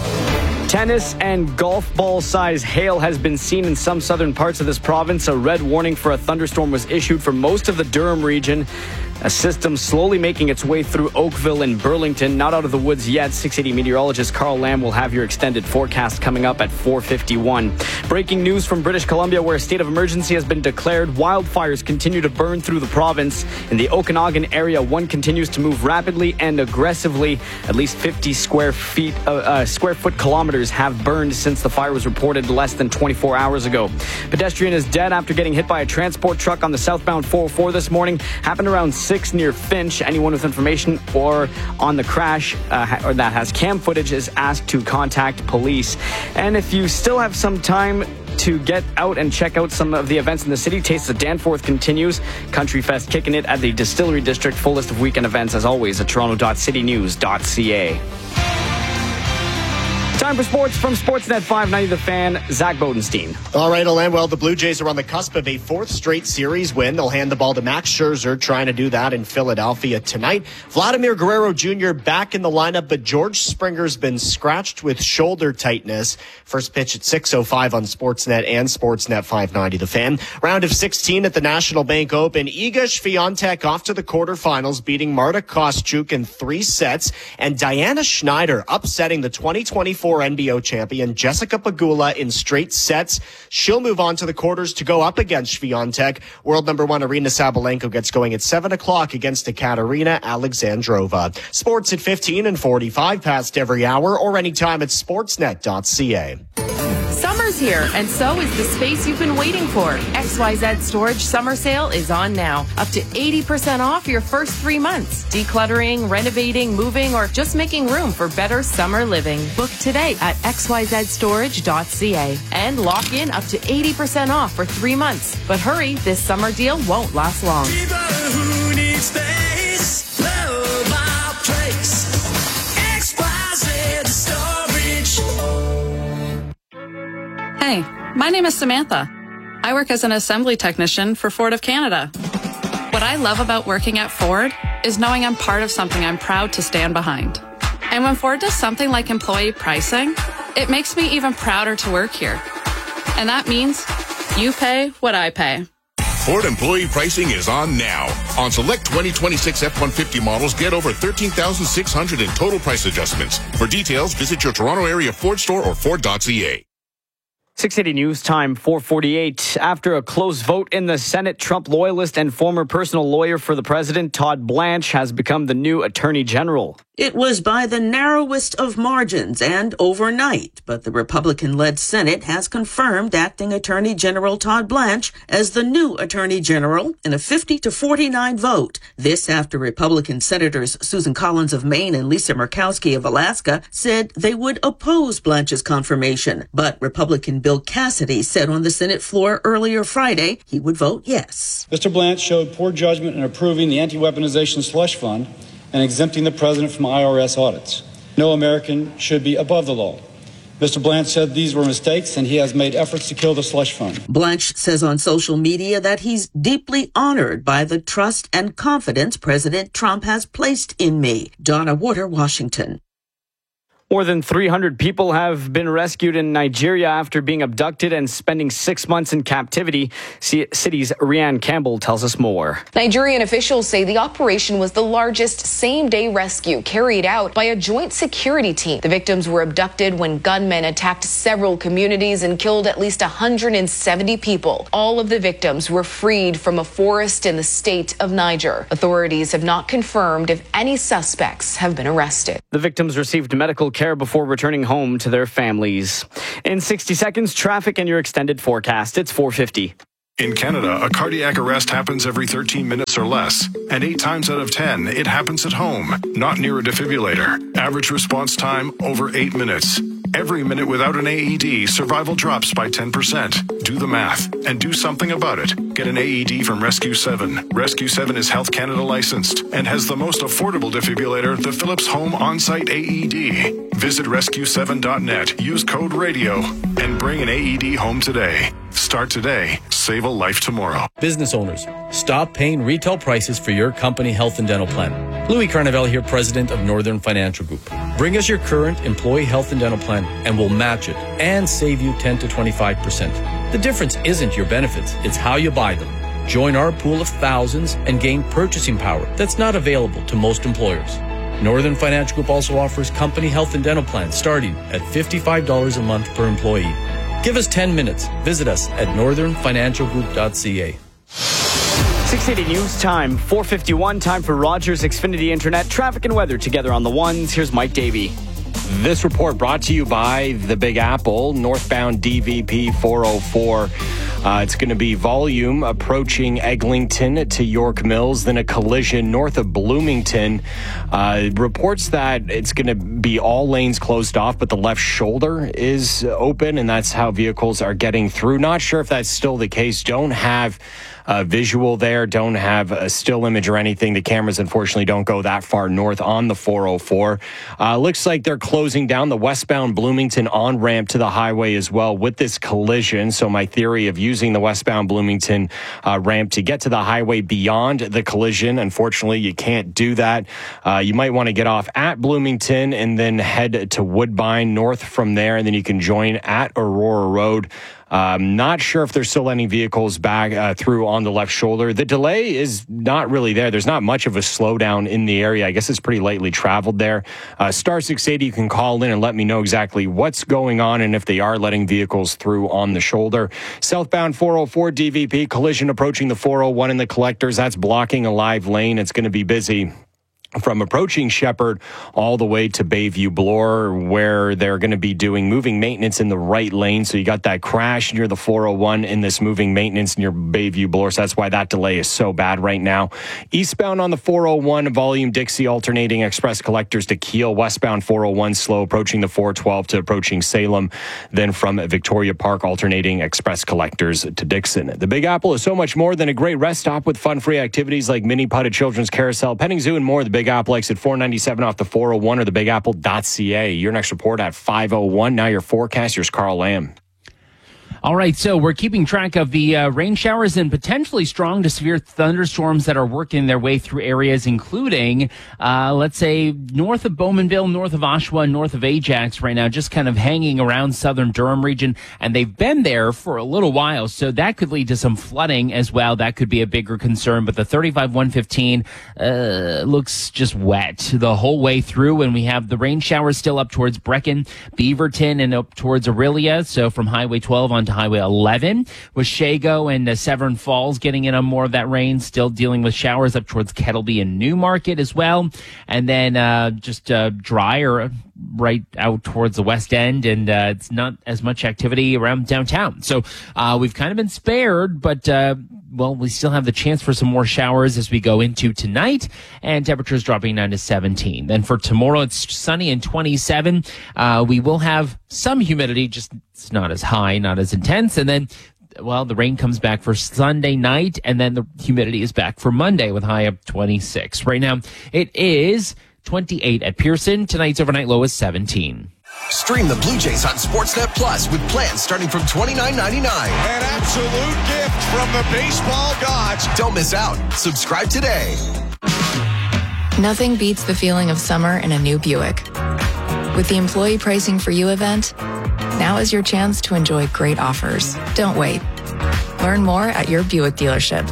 Tennis and golf ball size hail has been seen in some southern parts of this province. A red warning for a thunderstorm was issued for most of the Durham region. A system slowly making its way through Oakville and Burlington. Not out of the woods yet. six eighty meteorologist Carl Lamb will have your extended forecast coming up at four fifty-one. Breaking news from British Columbia, where a state of emergency has been declared. Wildfires continue to burn through the province. In the Okanagan area, one continues to move rapidly and aggressively. At least fifty square feet, uh, uh, square foot kilometers have burned since the fire was reported less than twenty-four hours ago. Pedestrian is dead after getting hit by a transport truck on the southbound four oh four this morning. Happened around six near Finch. Anyone with information or on the crash uh, or that has cam footage is asked to contact police. And if you still have some time to get out and check out some of the events in the city, Taste of Danforth continues. Country Fest kicking it at the Distillery District. Full list of weekend events as always at toronto dot city news dot c a. Time for sports from Sportsnet five ninety The Fan, Zach Bodenstein. All right, Alain. Well, the Blue Jays are on the cusp of a fourth straight series win. They'll hand the ball to Max Scherzer, trying to do that in Philadelphia tonight. Vladimir Guerrero Junior back in the lineup, but George Springer's been scratched with shoulder tightness. First pitch at six oh five on Sportsnet and Sportsnet five ninety The Fan. Round of sixteen at the National Bank Open. Iga Swiatek off to the quarterfinals, beating Marta Kostyuk in three sets. And Diana Schneider upsetting the twenty twenty-four N B O champion Jessica Pegula in straight sets. She'll move on to the quarters to go up against Swiatek. World number one Arina Sabalenka gets going at seven o'clock against Ekaterina Alexandrova. Sports at fifteen and forty-five past every hour or anytime at sportsnet dot c a. Summer's here, and so is the space you've been waiting for. X Y Z Storage Summer Sale is on now. Up to eighty percent off your first three months. Decluttering, renovating, moving, or just making room for better summer living. Book today at x y z storage dot c a and lock in up to eighty percent off for three months. But hurry, this summer deal won't last long. People who need space, love our place. X Y Z Storage. Hey, my name is Samantha. I work as an assembly technician for Ford of Canada. What I love about working at Ford is knowing I'm part of something I'm proud to stand behind. And when Ford does something like employee pricing, it makes me even prouder to work here. And that means you pay what I pay. Ford employee pricing is on now. On select twenty twenty-six F one fifty models, get over thirteen thousand six hundred in total price adjustments. For details, visit your Toronto area Ford store or ford dot c a. six eighty News Time, four forty-eight. After a close vote in the Senate, Trump loyalist and former personal lawyer for the president, Todd Blanche, has become the new Attorney General. It was by the narrowest of margins and overnight, but the Republican-led Senate has confirmed acting Attorney General Todd Blanche as the new Attorney General in a fifty to forty-nine vote. This after Republican Senators Susan Collins of Maine and Lisa Murkowski of Alaska said they would oppose Blanche's confirmation, but Republican Bill Cassidy said on the Senate floor earlier Friday he would vote yes. Mister Blanche showed poor judgment in approving the anti-weaponization slush fund and exempting the president from I R S audits. No American should be above the law. Mister Blanche said these were mistakes, and he has made efforts to kill the slush fund. Blanche says on social media that he's deeply honored by the trust and confidence President Trump has placed in me. Donna Water, Washington. More than three hundred people have been rescued in Nigeria after being abducted and spending six months in captivity. C- City's Rianne Campbell tells us more. Nigerian officials say the operation was the largest same-day rescue carried out by a joint security team. The victims were abducted when gunmen attacked several communities and killed at least one hundred seventy people. All of the victims were freed from a forest in the state of Niger. Authorities have not confirmed if any suspects have been arrested. The victims received medical care before returning home to their families. In sixty seconds, traffic and your extended forecast. It's four fifty. In Canada, a cardiac arrest happens every thirteen minutes or less, and eight times out of ten, it happens at home, not near a defibrillator. Average response time, over eight minutes. Every minute without an A E D, survival drops by ten percent. Do the math and do something about it. Get an A E D from Rescue seven. Rescue seven is Health Canada licensed and has the most affordable defibrillator, the Philips Home On-Site A E D. Visit rescue seven dot net, use code RADIO, and bring an A E D home today. Start today. Save a life tomorrow. Business owners, stop paying retail prices for your company health and dental plan. Louis Carnevale here, president of Northern Financial Group. Bring us your current employee health and dental plan and we'll match it and save you ten to twenty-five percent. The difference isn't your benefits, it's how you buy them. Join our pool of thousands and gain purchasing power that's not available to most employers. Northern Financial Group also offers company health and dental plans starting at fifty-five dollars a month per employee. Give us ten minutes. Visit us at northern financial group dot c a. six eighty News Time, four fifty-one, time for Rogers Xfinity Internet. Traffic and weather together on the ones. Here's Mike Davey. This report brought to you by the Big Apple, northbound D V P four oh four. Uh, it's going to be volume approaching Eglinton to York Mills, then a collision north of Bloomington. Uh, reports that it's going to be all lanes closed off, but the left shoulder is open, and that's how vehicles are getting through. Not sure if that's still the case. Don't have a visual there, don't have a still image or anything. The cameras, unfortunately, don't go that far north on the four oh four. Uh, looks like they're closing down the westbound Bloomington on-ramp to the highway as well with this collision. So my theory of using the westbound Bloomington uh, ramp to get to the highway beyond the collision, unfortunately, you can't do that. Uh, you might want to get off at Bloomington and then head to Woodbine north from there, and then you can join at Aurora Road. Um, not sure if there's still any vehicles back uh, through on the left shoulder. The delay is not really there. There's not much of a slowdown in the area. I guess it's pretty lightly traveled there. Uh, star six eighty, you can call in and let me know exactly what's going on and if they are letting vehicles through on the shoulder. Southbound four oh four D V P, collision approaching the four oh one in the collectors. That's blocking a live lane. It's going to be busy from approaching Shepherd all the way to Bayview Bloor, where they're going to be doing moving maintenance in the right lane. So you got that crash near the four oh one in this moving maintenance near Bayview Bloor. So that's why that delay is so bad right now. Eastbound on the four oh one, volume Dixie alternating express collectors to Kiel. Westbound four oh one slow approaching the four twelve to approaching Salem. Then from Victoria Park, alternating express collectors to Dixon. The Big Apple is so much more than a great rest stop with fun-free activities like mini putted children's carousel, petting zoo, and more. The Big Big Apple exit four ninety-seven off the four oh one or the big apple dot c a. Your next report at five oh one. Now your forecast. Here's Carl Lamb. All right, so we're keeping track of the uh, rain showers and potentially strong to severe thunderstorms that are working their way through areas, including, uh, let's say, north of Bowmanville, north of Oshawa, north of Ajax right now, just kind of hanging around southern Durham region. And they've been there for a little while, so that could lead to some flooding as well. That could be a bigger concern. But the thirty-five one fifteen uh, looks just wet the whole way through. And we have the rain showers still up towards Brecken, Beaverton, and up towards Aurelia. So from Highway twelve onto Highway eleven, with Shago and uh, Severn Falls getting in on more of that rain, still dealing with showers up towards Kettleby and Newmarket as well. And then uh, just uh, drier right out towards the West End, and uh, it's not as much activity around downtown. So uh, we've kind of been spared, but uh, well, we still have the chance for some more showers as we go into tonight, and temperatures dropping down to seventeen. Then for tomorrow, it's sunny and twenty-seven. Uh, we will have some humidity, just it's not as high, not as intense. And then, well, the rain comes back for Sunday night, and then the humidity is back for Monday with high of twenty-six. Right now, it is twenty-eight at Pearson. Tonight's overnight low is seventeen. Stream the Blue Jays on Sportsnet Plus with plans starting from twenty-nine ninety-nine. An absolute gift from the baseball gods. Don't miss out. Subscribe today. Nothing beats the feeling of summer in a new Buick. With the Employee Pricing for You event, now is your chance to enjoy great offers. Don't wait. Learn more at your Buick dealership.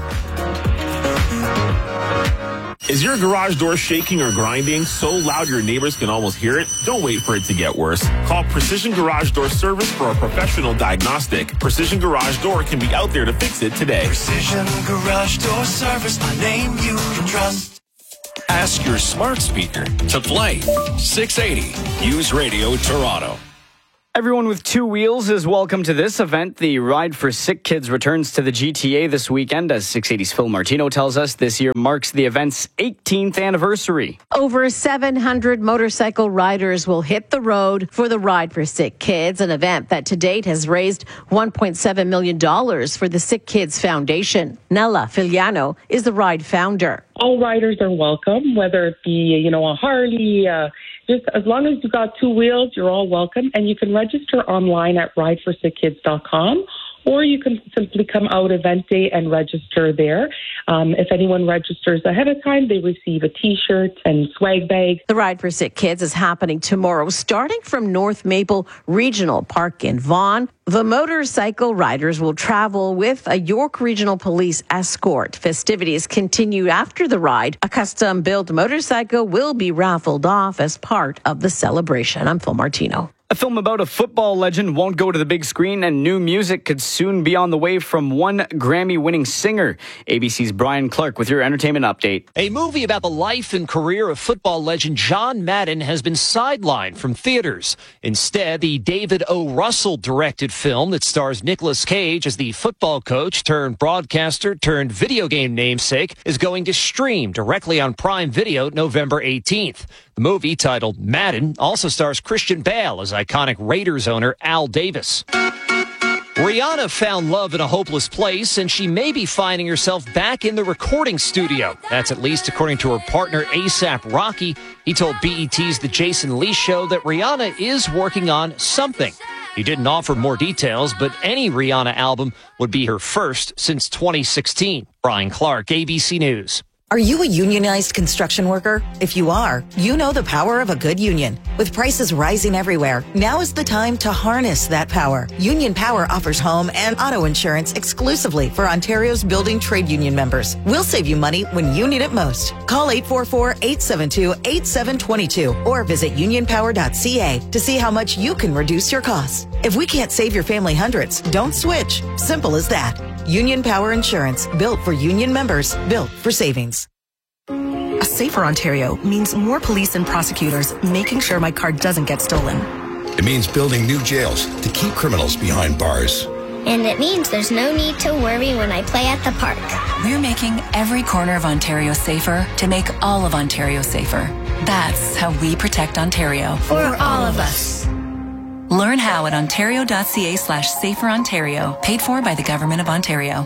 Is your garage door shaking or grinding so loud your neighbors can almost hear it? Don't wait for it to get worse. Call Precision Garage Door Service for a professional diagnostic. Precision Garage Door can be out there to fix it today. Precision Garage Door Service, a name you can trust. Ask your smart speaker to play six eighty News Radio Toronto. Everyone with two wheels is welcome to this event. The Ride for Sick Kids returns to the G T A this weekend. As six eighty's Phil Martino tells us, this year marks the event's eighteenth anniversary. Over seven hundred motorcycle riders will hit the road for the Ride for Sick Kids, an event that to date has raised one point seven million dollars for the Sick Kids Foundation. Nella Filiano is the Ride founder. All riders are welcome, whether it be, you know, a Harley, uh, just as long as you've got two wheels, you're all welcome. And you can register online at ride for sick kids dot com, or you can simply come out event day and register there. Um, if anyone registers ahead of time, they receive a T-shirt and swag bag. The Ride for Sick Kids is happening tomorrow, starting from North Maple Regional Park in Vaughan. The motorcycle riders will travel with a York Regional Police escort. Festivities continue after the ride. A custom-built motorcycle will be raffled off as part of the celebration. I'm Phil Martino. A film about a football legend won't go to the big screen, and new music could soon be on the way from one Grammy-winning singer. A B C's Brian Clark with your entertainment update. A movie about the life and career of football legend John Madden has been sidelined from theaters. Instead, the David O. Russell-directed film that stars Nicolas Cage as the football coach turned broadcaster turned video game namesake is going to stream directly on Prime Video November eighteenth. The movie, titled Madden, also stars Christian Bale as iconic Raiders owner Al Davis. Rihanna found love in a hopeless place, and she may be finding herself back in the recording studio. That's at least according to her partner A$AP Rocky. He told B E T's The Jason Lee Show that Rihanna is working on something. He didn't offer more details, but any Rihanna album would be her first since twenty sixteen. Brian Clark, A B C News. Are you a unionized construction worker? If you are, you know the power of a good union. With prices rising everywhere, now is the time to harness that power. Union Power offers home and auto insurance exclusively for Ontario's building trade union members. We'll save you money when you need it most. Call eight four four, eight seven two, eight seven two two or visit union power dot c a to see how much you can reduce your costs. If we can't save your family hundreds, don't switch. Simple as that. Union Power Insurance, built for union members, built for savings. A safer Ontario means more police and prosecutors making sure my car doesn't get stolen. It means building new jails to keep criminals behind bars. And it means there's no need to worry when I play at the park. We're making every corner of Ontario safer to make all of Ontario safer. That's how we protect Ontario. For all of us. Learn how at ontario.ca slash safer Ontario. Paid for by the Government of Ontario.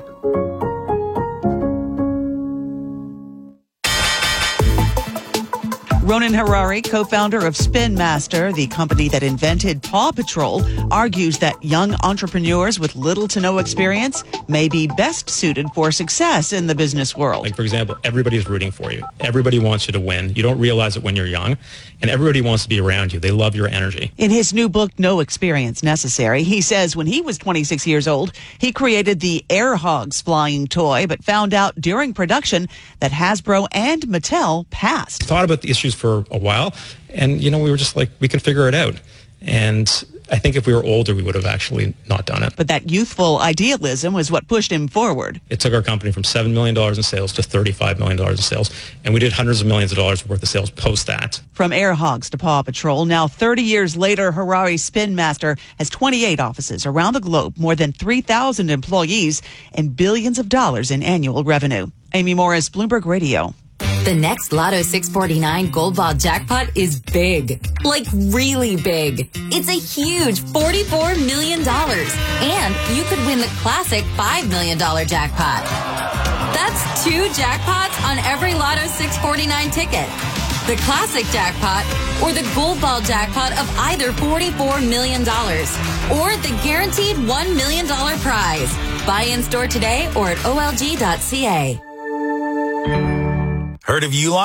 Ronan Harari, co-founder of Spin Master, the company that invented Paw Patrol, argues that young entrepreneurs with little to no experience may be best suited for success in the business world. Like, for example, everybody's rooting for you. Everybody wants you to win. You don't realize it when you're young, and everybody wants to be around you. They love your energy. In his new book, No Experience Necessary, he says when he was twenty-six years old, he created the Air Hogs flying toy, but found out during production that Hasbro and Mattel passed. Thought about the issues for a while, and you know, we were just like, we can figure it out. And I think if we were older, we would have actually not done it. But that youthful idealism was what pushed him forward. It took our company from seven million dollars in sales to thirty-five million dollars in sales, and we did hundreds of millions of dollars worth of sales post that. From Air Hogs to Paw Patrol, now thirty years later, Harari Spin Master has twenty-eight offices around the globe, more than three thousand employees, and billions of dollars in annual revenue. Amy Morris, Bloomberg Radio. The next Lotto six forty-nine Gold Ball jackpot is big. Like really big. It's a huge forty-four million dollars. And you could win the classic five million dollars jackpot. That's two jackpots on every Lotto six forty-nine ticket. The classic jackpot or the Gold Ball jackpot of either forty-four million dollars or the guaranteed one million dollars prize. Buy in store today or at O L G dot C A. Heard of Uline?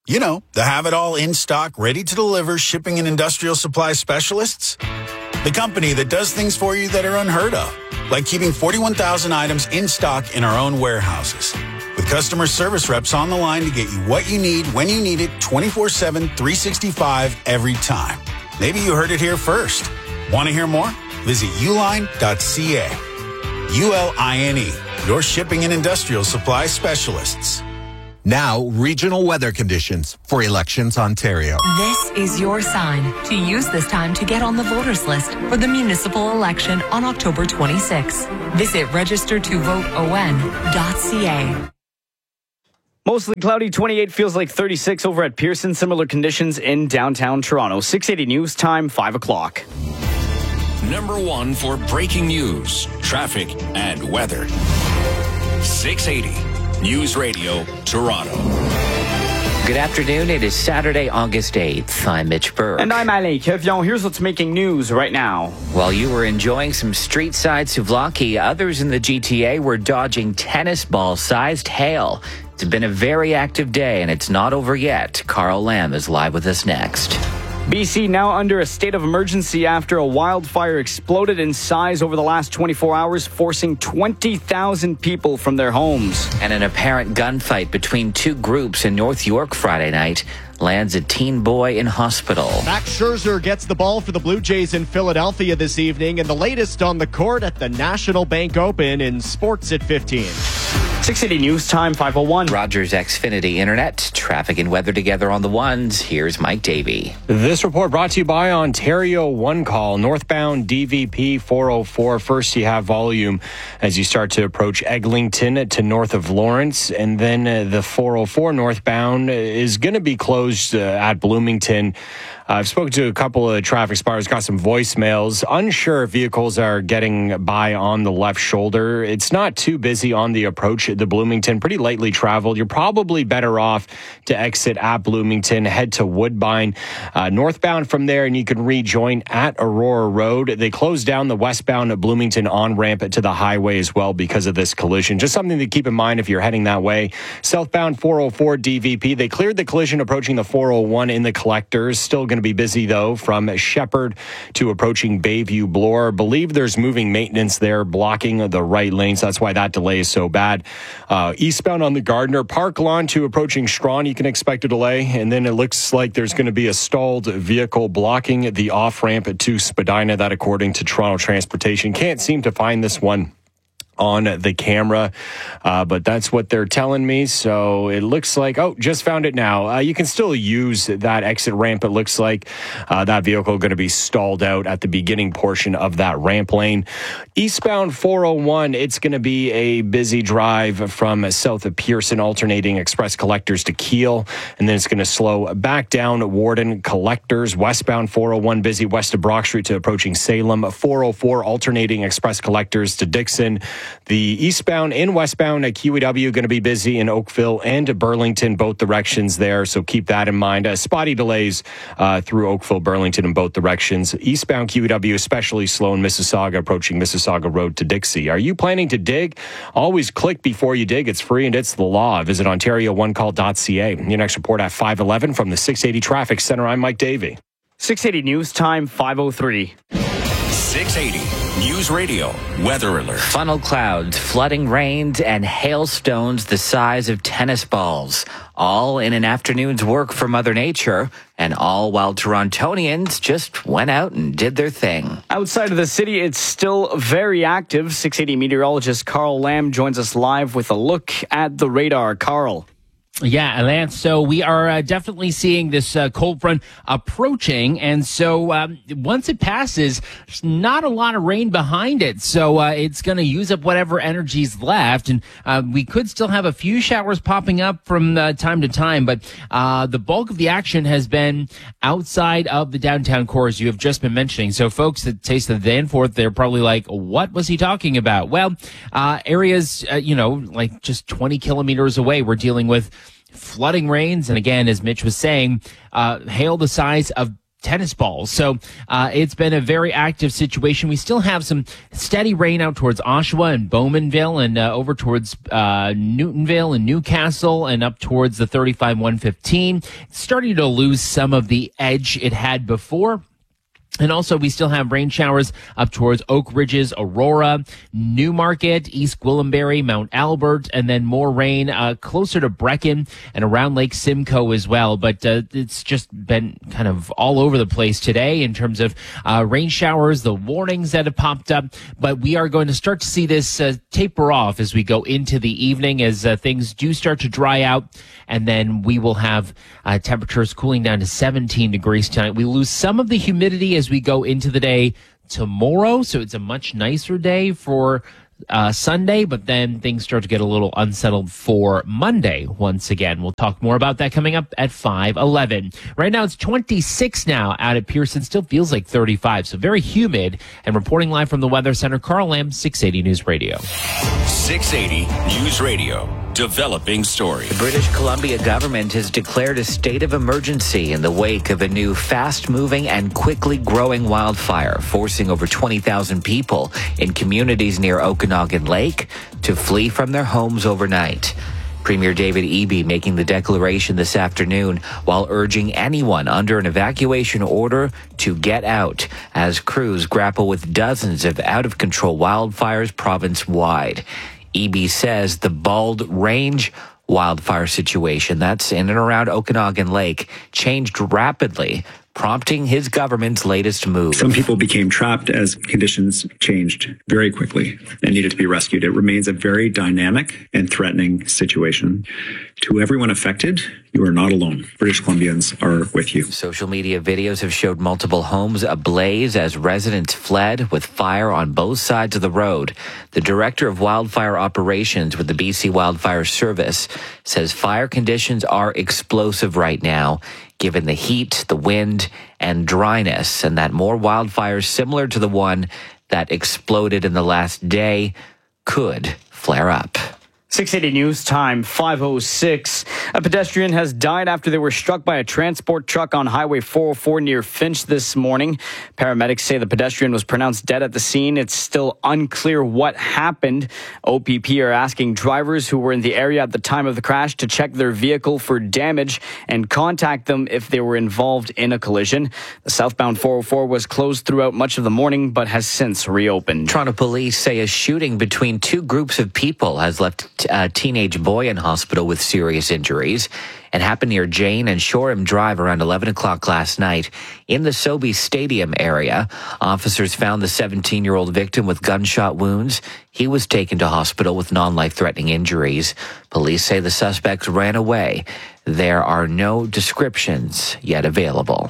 You know, the have-it-all in-stock, ready-to-deliver shipping and industrial supply specialists. The company that does things for you that are unheard of, like keeping forty-one thousand items in stock in our own warehouses. With customer service reps on the line to get you what you need when you need it twenty-four seven, three sixty-five every time. Maybe you heard it here first. Want to hear more? Visit uline dot c a. U L I N E, your shipping and industrial supply specialists. Now, regional weather conditions for Elections Ontario. This is your sign to use this time to get on the voters list for the municipal election on October twenty-sixth. Visit register to vote o n dot c a. Mostly cloudy, twenty-eight, feels like thirty-six over at Pearson. Similar conditions in downtown Toronto. six eighty News Time, five o'clock. Number one for breaking news, traffic, and weather. six eighty News Radio, Toronto. Good afternoon. It is Saturday, August eighth. I'm Mitch Burke. And I'm Alain Kevion. Here's what's making news right now. While you were enjoying some street-side souvlaki, others in the G T A were dodging tennis ball-sized hail. It's been a very active day, and it's not over yet. Carl Lamb is live with us next. B C now under a state of emergency after a wildfire exploded in size over the last twenty-four hours, forcing twenty thousand people from their homes. And an apparent gunfight between two groups in North York Friday night lands a teen boy in hospital. Max Scherzer gets the ball for the Blue Jays in Philadelphia this evening, and the latest on the court at the National Bank Open in Sports at fifteen. six eighty News Time, five oh one. Rogers Xfinity Internet, traffic and weather together on the ones. Here's Mike Davey. This report brought to you by Ontario One Call, northbound D V P four oh four. First, you have volume as you start to approach Eglinton to north of Lawrence, and then uh, the four oh four northbound is going to be closed uh, at Bloomington. Uh, I've spoken to a couple of traffic spotters, got some voicemails. Unsure if vehicles are getting by on the left shoulder. It's not too busy on the approach to Bloomington, pretty lightly traveled. You're probably better off to exit at Bloomington, head to Woodbine, uh, northbound from there, and you can rejoin at Aurora Road. They closed down the westbound Bloomington on-ramp to the highway as well because of this collision. Just something to keep in mind if you're heading that way. Southbound four oh four D V P, they cleared the collision approaching the four oh one in the collectors. Still going to be busy, though, from Shepherd to approaching Bayview Bloor. Believe there's moving maintenance there blocking the right lanes. That's why that delay is so bad. Uh, eastbound on the Gardner Park Lawn to approaching Strawn, you can expect a delay. And then it looks like there's going to be a stalled vehicle blocking the off-ramp to Spadina. That, according to Toronto Transportation. Can't seem to find this one on the camera, uh, but that's what they're telling me. So it looks like, oh, just found it now. Uh, you can still use that exit ramp. It looks like uh, that vehicle going to be stalled out at the beginning portion of that ramp lane. Eastbound four oh one, it's going to be a busy drive from south of Pearson, alternating express collectors to Keele, and then it's going to slow back down Warden collectors. Westbound four oh one, busy west of Brock Street to approaching Salem. four oh four, alternating express collectors to Dixon. The eastbound and westbound at Q E W going to be busy in Oakville and Burlington, both directions there. So keep that in mind. Uh, spotty delays uh, through Oakville, Burlington in both directions. Eastbound Q E W especially slow in Mississauga, approaching Mississauga Road to Dixie. Are you planning to dig? Always click before you dig. It's free and it's the law. Visit ontario one call dot c a. Your next report at five eleven from the six eighty Traffic Center. I'm Mike Davey. six eighty News Time, five oh three. six eighty News Radio Weather Alert. Funnel clouds, flooding rains, and hailstones the size of tennis balls. All in an afternoon's work for Mother Nature, and all while Torontonians just went out and did their thing. Outside of the city, it's still very active. six eighty meteorologist Carl Lamb joins us live with a look at the radar. Carl. Yeah, Lance. So we are uh, definitely seeing this uh, cold front approaching. And so um, once it passes, there's not a lot of rain behind it. So uh, it's going to use up whatever energy's left. And uh, we could still have a few showers popping up from uh, time to time. But uh, the bulk of the action has been outside of the downtown core, as you have just been mentioning. So folks that taste the Danforth, they're probably like, what was he talking about? Well, uh, areas, uh, you know, like just twenty kilometers away, we're dealing with flooding rains, and again, as Mitch was saying, uh, hail the size of tennis balls. So uh, it's been a very active situation. We still have some steady rain out towards Oshawa and Bowmanville and uh, over towards uh, Newtonville and Newcastle and up towards the thirty-five one fifteen. It's starting to lose some of the edge it had before. And also, we still have rain showers up towards Oak Ridges, Aurora, Newmarket, East Gwillimbury, Mount Albert, and then more rain uh, closer to Brecon and around Lake Simcoe as well. But uh, it's just been kind of all over the place today in terms of uh, rain showers, the warnings that have popped up. But we are going to start to see this uh, taper off as we go into the evening as uh, things do start to dry out. And then we will have uh, temperatures cooling down to seventeen degrees tonight. We lose some of the humidity as we go into the day tomorrow. So it's a much nicer day for uh, Sunday, but then things start to get a little unsettled for Monday once again. We'll talk more about that coming up at five eleven. Right now it's twenty-six now out at Pearson. Still feels like thirty-five, so very humid. And reporting live from the Weather Center, Carl Lamb, six eighty News Radio. six eighty News Radio. Developing story. The British Columbia government has declared a state of emergency in the wake of a new fast-moving and quickly growing wildfire, forcing over twenty thousand people in communities near Okanagan Lake to flee from their homes overnight. Premier David Eby making the declaration this afternoon while urging anyone under an evacuation order to get out as crews grapple with dozens of out-of-control wildfires province-wide. Eby says the Bald Range wildfire situation that's in and around Okanagan Lake changed rapidly, prompting his government's latest move. Some people became trapped as conditions changed very quickly and needed to be rescued. It remains a very dynamic and threatening situation. To everyone affected, you are not alone. British Columbians are with you. Social media videos have showed multiple homes ablaze as residents fled with fire on both sides of the road. The director of wildfire operations with the B C Wildfire Service says fire conditions are explosive right now, given the heat, the wind, and dryness, and that more wildfires similar to the one that exploded in the last day could flare up. six eighty News Time, five oh six. A pedestrian has died after they were struck by a transport truck on Highway four oh four near Finch this morning. Paramedics say the pedestrian was pronounced dead at the scene. It's still unclear what happened. O P P are asking drivers who were in the area at the time of the crash to check their vehicle for damage and contact them if they were involved in a collision. The southbound four oh four was closed throughout much of the morning but has since reopened. Toronto police say a shooting between two groups of people has left a teenage boy in hospital with serious injuries. It happened near Jane and Shoreham Drive around eleven o'clock last night in the Sobeys Stadium area. Officers found the seventeen-year-old victim with gunshot wounds. He was taken to hospital with non-life-threatening injuries. Police say the suspects ran away. There are no descriptions yet available.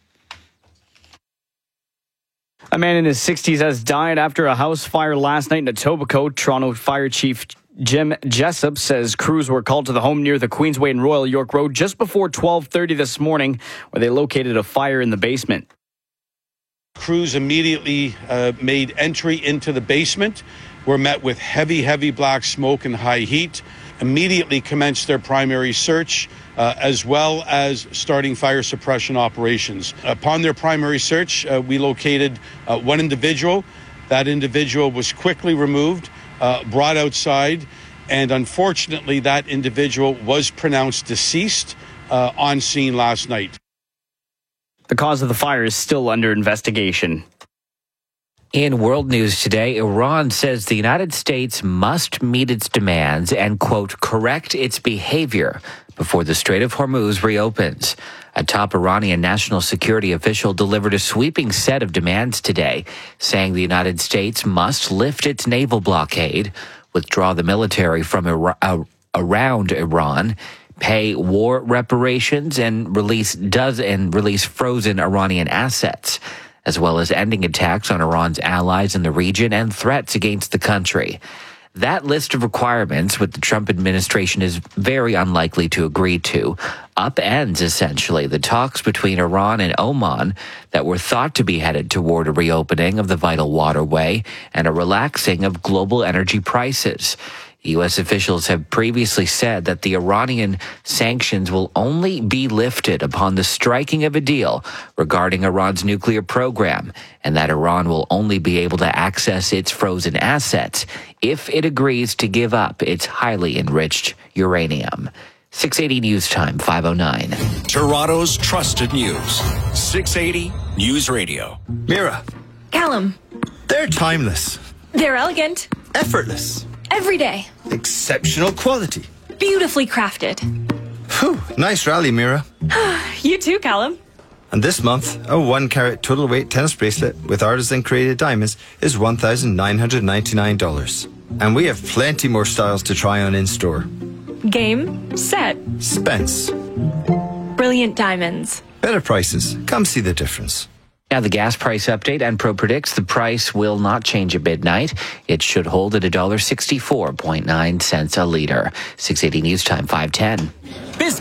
A man in his sixties has died after a house fire last night in Etobicoke. Toronto Fire Chief Jim Jessup says crews were called to the home near the Queensway and Royal York Road just before twelve thirty this morning, where they located a fire in the basement. Crews immediately uh, made entry into the basement, were met with heavy, heavy black smoke and high heat, immediately commenced their primary search, uh, as well as starting fire suppression operations. Upon their primary search, uh, we located uh, one individual. That individual was quickly removed, uh, brought outside, and unfortunately that individual was pronounced deceased uh, on scene last night. The cause of the fire is still under investigation. In world news today, Iran says the United States must meet its demands and, quote, correct its behavior before the Strait of Hormuz reopens. A top Iranian national security official delivered a sweeping set of demands today, saying the United States must lift its naval blockade, withdraw the military from Ira- uh, around Iran, pay war reparations, and release does and release frozen Iranian assets, as well as ending attacks on Iran's allies in the region and threats against the country. That list of requirements, which the Trump administration is very unlikely to agree to, upends essentially the talks between Iran and Oman that were thought to be headed toward a reopening of the vital waterway and a relaxing of global energy prices. U S officials have previously said that the Iranian sanctions will only be lifted upon the striking of a deal regarding Iran's nuclear program, and that Iran will only be able to access its frozen assets if it agrees to give up its highly enriched uranium. six eighty News Time, five oh nine. Toronto's trusted news. six eighty News Radio. Mira. Callum. They're timeless. They're elegant. Effortless. Every day. Exceptional quality. Beautifully crafted. Whew, nice rally, Mira. You too, Callum. And this month, a one carat total weight tennis bracelet with artisan created diamonds is one thousand nine hundred ninety-nine dollars. And we have plenty more styles to try on in store. Game, set. Spence. Brilliant diamonds. Better prices. Come see the difference. Now the gas price update. Enpro predicts the price will not change at midnight. It should hold at one dollar sixty-four point nine cents a litre. six eighty News Time, five ten.